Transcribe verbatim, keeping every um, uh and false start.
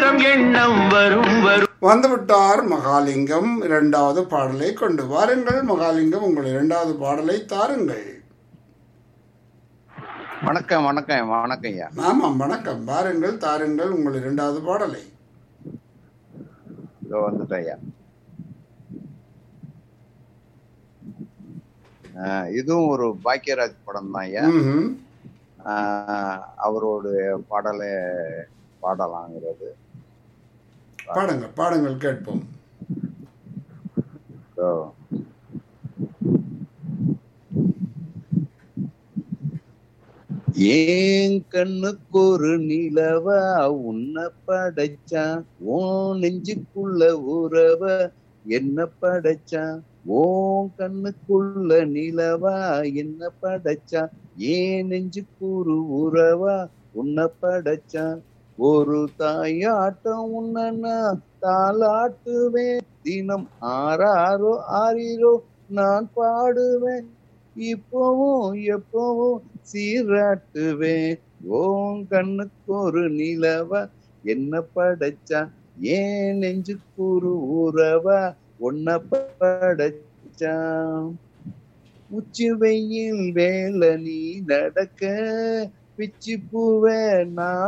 ஆயிரம் எண்ணம் வரும் வரும். வந்துவிட்டார் மகாலிங்கம். இரண்டாவது பாடலை கொண்டு வாருங்கள் மகாலிங்கம், உங்கள் இரண்டாவது பாடலை தாருங்கள். வணக்கம் வணக்கம் வணக்கம் ஐயா. ஆமாம் வணக்கம், வாருங்கள் தாருங்கள் உங்கள் இரண்டாவது பாடலை. இதோ வந்துட்டேன் ஐயா. ஆஹ் இதுவும் ஒரு பாக்கியராஜ் படம் தான் ஐயா. ம்ஹும். ஆஹ் அவரோட பாடலை பாடலாங்கிறது. பாடுங்கள் பாடுங்கள் கேட்போம். இதோ. ஏன் கண்ணுக்கு ஒரு நிலவா உன்னை படைச்சான், ஓ நெஞ்சுக்குள்ள உறவ என்ன படைச்சான், ஓ கண்ணுக்குள்ள நிலவா என்ன படைச்சான், ஏன் நெஞ்சுக்கூறு உறவா உன்னை படைச்சான், ஒரு தாயாட்டம் உன்ன தாளாட்டுவேன், தினம் ஆறாரோ ஆறிரோ நான் பாடுவேன், இப்போவும் எப்பவும் சீராட்டுவேன், ஓன் கண்ணுக்கு ஒரு நிலவா என்ன படைச்சா, ஏன் நெஞ்சுக்கூறு உறவா ஒன்ன படைச்சா, உச்சி வெயில் வேலை நீ நடக்க பிச்சி பூவே நான்